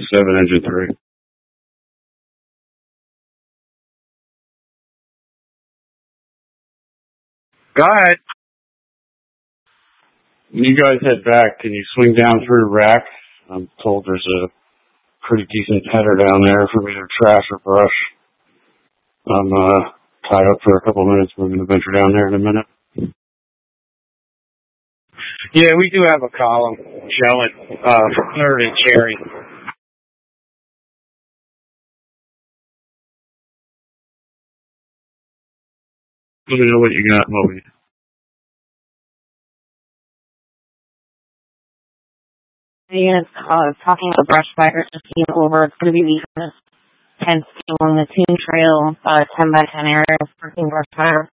7 engine 3. Go ahead. You guys head back. Can you swing down through Rack? I'm told there's a pretty decent header down there for either trash or brush. I'm tied up for a couple minutes. We're going to venture down there in a minute. Yeah, we do have a column showing for 3rd and Cherry. Let me know what you got, Moby. Units talking about brush fire just came over. It's going to be the 10th along the Toon Trail, 10 by 10 area, working brush fire.